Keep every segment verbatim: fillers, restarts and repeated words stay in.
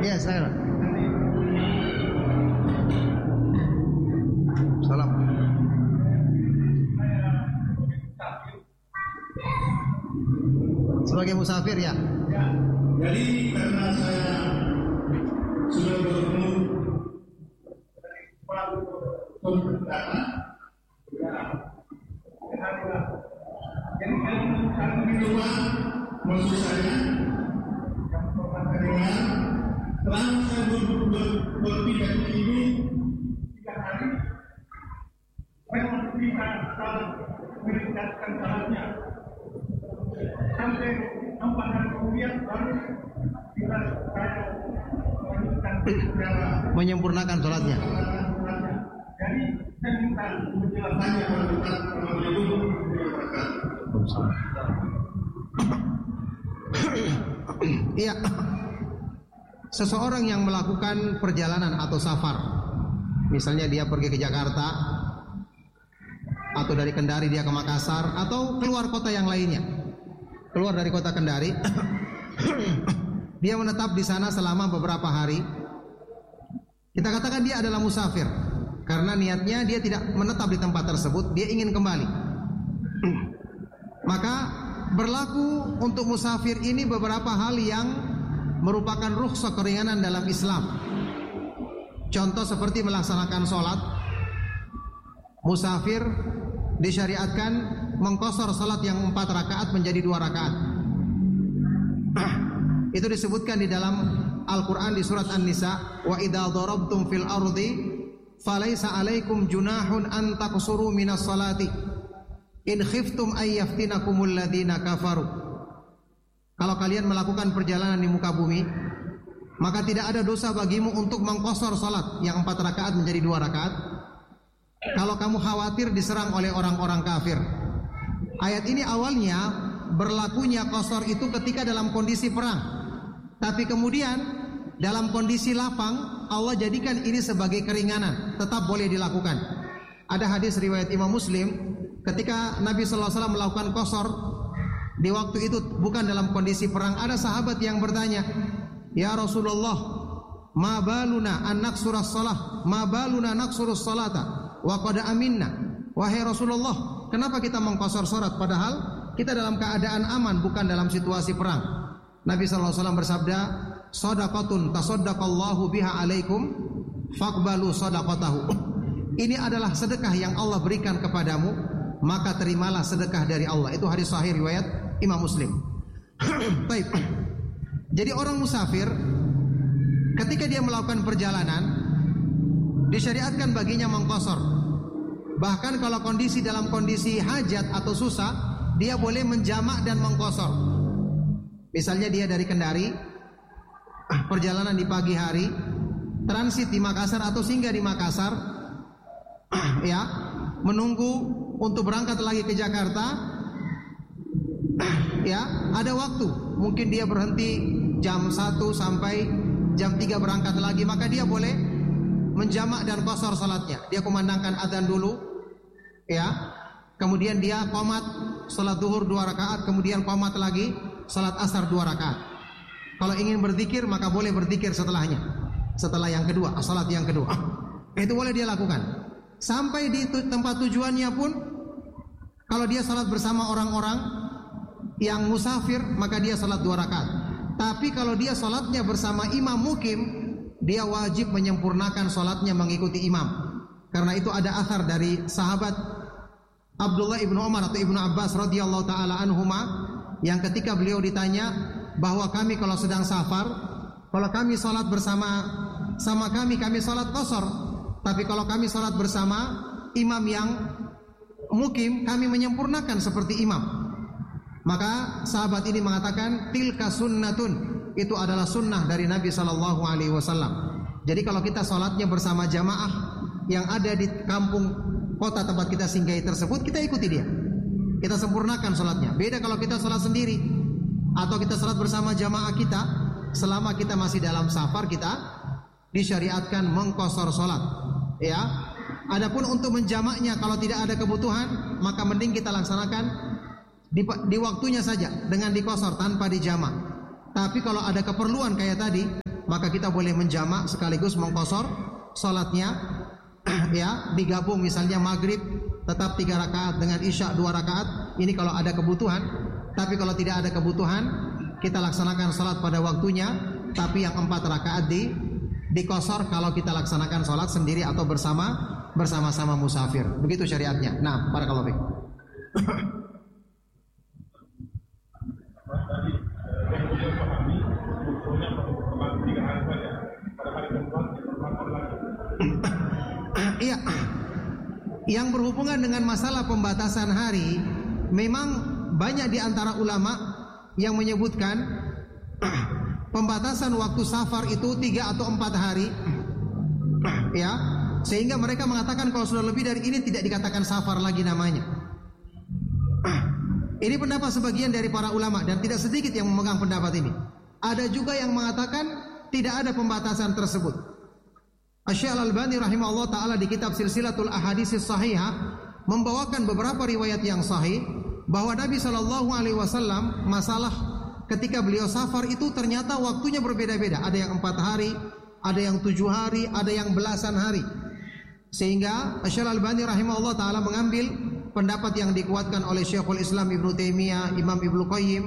Ya, saya. Salam. Sebagai musafir ya. Ya. Jadi karena saya sudah bertemu dari pelaku pemberontakan, ya, jadi kalau di rumah maksud saya yang pernah dengar, setelah saya berpindah ke sini tiga hari, saya bisa salah meningkatkan salatnya sampai empat hari kemudian baru kita saya melanjutkan segala menyempurnakan sholatnya. Jadi saya minta penjelasannya Assalamualaikum Iya. Seseorang yang melakukan perjalanan atau safar, misalnya dia pergi ke Jakarta atau dari Kendari dia ke Makassar atau keluar kota yang lainnya, keluar dari kota Kendari, dia menetap di sana selama beberapa hari. Kita katakan dia adalah musafir karena niatnya dia tidak menetap di tempat tersebut, dia ingin kembali. Maka berlaku untuk musafir ini beberapa hal yang merupakan rukhsah keringanan dalam Islam. Contoh seperti melaksanakan sholat, musafir disyariatkan mengqashar salat yang empat rakaat menjadi dua rakaat. Itu disebutkan di dalam Al-Quran di surat An-Nisa, wa idza darabtum fil ardi falaysa alaikum junahun an taqsuru minas salati in khiftum ay yaftinakumul ladzina kafaru. Kalau kalian melakukan perjalanan di muka bumi, maka tidak ada dosa bagimu untuk mengqashar salat yang empat rakaat menjadi dua rakaat kalau kamu khawatir diserang oleh orang-orang kafir. Ayat ini awalnya berlakunya qashar itu ketika dalam kondisi perang. Tapi kemudian dalam kondisi lapang Allah jadikan ini sebagai keringanan, tetap boleh dilakukan. Ada hadis riwayat Imam Muslim ketika Nabi sallallahu alaihi wasallam melakukan qashar di waktu itu bukan dalam kondisi perang. Ada sahabat yang bertanya, "Ya Rasulullah, ma baluna an naqsurus shalah, ma baluna naqsurus salata wa qad aminna." Wahai Rasulullah, kenapa kita mengqashar salat padahal kita dalam keadaan aman, bukan dalam situasi perang? Nabi sallallahu alaihi wasallam bersabda, "Shadaqatun tasaddaqallahu biha alaikum faqbalu shadaqatahu." Ini adalah sedekah yang Allah berikan kepadamu, maka terimalah sedekah dari Allah. Itu hadis sahih riwayat Imam Muslim. Baik. Jadi orang musafir ketika dia melakukan perjalanan disyariatkan baginya mengqashar. Bahkan kalau kondisi dalam kondisi hajat atau susah, dia boleh menjamak dan mengqashar. Misalnya dia dari Kendari, perjalanan di pagi hari, transit di Makassar atau singgah di Makassar, ya, menunggu untuk berangkat lagi ke Jakarta, ya, ada waktu. Mungkin dia berhenti jam satu sampai jam tiga berangkat lagi, maka dia boleh menjamak dan qashar salatnya. Dia kumandangkan adzan dulu, ya, kemudian dia qomat salat zuhur dua rakaat, kemudian qomat lagi salat asar dua rakaat. Kalau ingin berzikir maka boleh berzikir setelahnya, setelah yang kedua, salat yang kedua. Itu boleh dia lakukan. Sampai di tempat tujuannya pun, kalau dia salat bersama orang-orang yang musafir, maka dia salat dua rakaat. Tapi kalau dia salatnya bersama imam mukim, dia wajib menyempurnakan salatnya mengikuti imam. Karena itu ada athar dari sahabat Abdullah ibnu Umar atau ibnu Abbas radhiyallahu taala anhuma, yang ketika beliau ditanya bahwa kami kalau sedang safar, kalau kami salat bersama sama kami, kami salat qashar. Tapi kalau kami salat bersama imam yang mukim, kami menyempurnakan seperti imam. Maka sahabat ini mengatakan, tilka sunnatun, itu adalah sunnah dari Nabi sallallahu alaihi wasallam. Jadi kalau kita salatnya bersama jamaah yang ada di kampung kota tempat kita singgahi tersebut, kita ikuti dia, kita sempurnakan salatnya. Beda kalau kita salat sendiri atau kita salat bersama jamaah kita, selama kita masih dalam safar, kita disyariatkan mengqashar salat. Ya, adapun untuk menjamaknya kalau tidak ada kebutuhan, maka mending kita laksanakan di, di waktunya saja dengan diqashar tanpa dijamak. Tapi kalau ada keperluan kayak tadi, maka kita boleh menjamak sekaligus mengqasar salatnya ya, digabung misalnya maghrib tetap tiga rakaat dengan isya dua rakaat. Ini kalau ada kebutuhan. Tapi kalau tidak ada kebutuhan, kita laksanakan salat pada waktunya, tapi yang empat rakaat di dikosor kalau kita laksanakan salat sendiri atau bersama bersama-sama musafir. Begitu syariatnya. Nah, barakallahu fiik. Iya. Yang berhubungan dengan masalah pembatasan hari, memang banyak di antara ulama yang menyebutkan pembatasan waktu safar itu tiga atau empat hari, ya, sehingga mereka mengatakan kalau sudah lebih dari ini tidak dikatakan safar lagi namanya. Ini pendapat sebagian dari para ulama dan tidak sedikit yang memegang pendapat ini. Ada juga yang mengatakan tidak ada pembatasan tersebut. Asy-Syaikh Al-Albani rahimahullah taala di kitab Silsilatul Ahaditsis Shahihah membawakan beberapa riwayat yang sahih bahwa Nabi Shallallahu Alaihi Wasallam masalah ketika beliau safar itu ternyata waktunya berbeda-beda. Ada yang empat hari, ada yang tujuh hari, ada yang belasan hari. Sehingga Asy-Syaikh Al-Albani rahimahullah taala mengambil pendapat yang dikuatkan oleh Syekhul Islam Ibnu Taimiyah, Imam Ibnu Qayyim,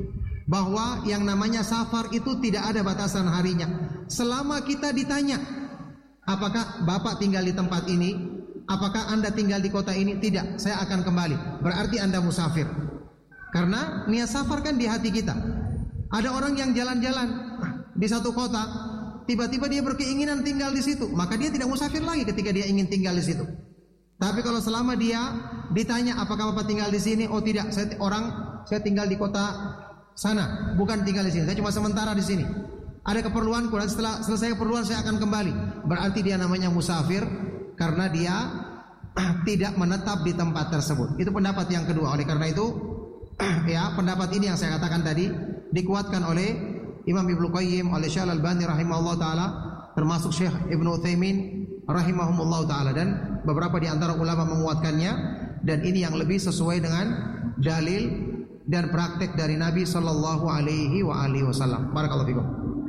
bahwa yang namanya safar itu tidak ada batasan harinya. Selama kita ditanya, apakah Bapak tinggal di tempat ini? Apakah Anda tinggal di kota ini? Tidak, saya akan kembali. Berarti Anda musafir. Karena niat safar kan di hati kita. Ada orang yang jalan-jalan di satu kota, tiba-tiba dia berkeinginan tinggal di situ, maka dia tidak musafir lagi ketika dia ingin tinggal di situ. Tapi kalau selama dia ditanya apakah Bapak tinggal di sini? Oh tidak, saya orang saya tinggal di kota sana, bukan tinggal di sini. Saya cuma sementara di sini. Ada keperluanku dan setelah selesai keperluan saya akan kembali. Berarti dia namanya musafir karena dia tidak menetap di tempat tersebut. Itu pendapat yang kedua. Oleh karena itu, ya, pendapat ini yang saya katakan tadi dikuatkan oleh Imam Ibnu Qayyim, oleh Syaikh Al-Albani rahimahullah taala, termasuk Syekh Ibnu Utsaimin rahimahumullah taala, dan beberapa di antara ulama menguatkannya, dan ini yang lebih sesuai dengan dalil dan praktek dari Nabi sallallahu alaihi wa alihi wasallam. Barakallahu fikum.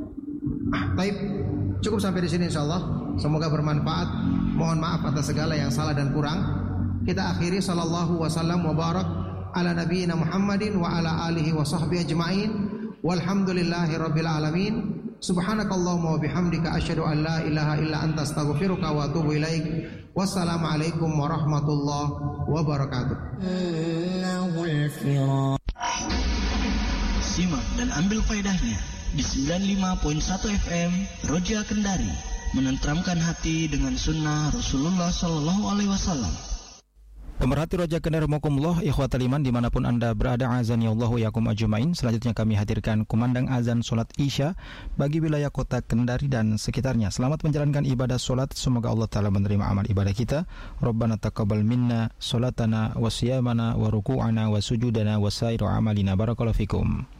Baik, cukup sampai di sini insyaallah. Semoga bermanfaat. Mohon maaf atas segala yang salah dan kurang. Kita akhiri sallallahu wasallam wa barak ala nabiyyina Muhammadin wa ala alihi wa sahbihi ajma'in. Walhamdulillahi rabbil alamin. Subhanakallahumma wa bihamdika asyhadu an la ilaha illa anta astaghfiruka wa atubu ilaik. Wassalamualaikum warahmatullahi wabarakatuh. Simak dan ambil faedahnya di sembilan puluh lima koma satu F M Roja Kendari, menenteramkan hati dengan sunnah Rasulullah Sallallahu Alaihi Wasallam. Pemerhati Roja Kendari Rahimakumullah, ikhwatal iman dimanapun anda berada, azani Allahu yakum ajmain. Selanjutnya kami hadirkan kumandang azan solat Isya bagi wilayah kota Kendari dan sekitarnya. Selamat menjalankan ibadah solat, semoga Allah Ta'ala menerima amal ibadah kita. Rabbana taqabbal minna solatana wa siyamana wa ruku'ana wa sujudana wa sairu amalina. Barakallahu fikum.